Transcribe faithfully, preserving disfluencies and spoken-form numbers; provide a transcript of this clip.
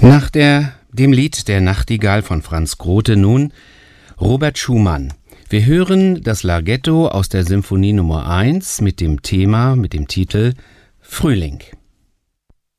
Nach der, dem Lied Der Nachtigall von Franz Grothe nun Robert Schumann. Wir hören das Larghetto aus der Symphonie Nummer eins mit dem Thema, mit dem Titel Frühling.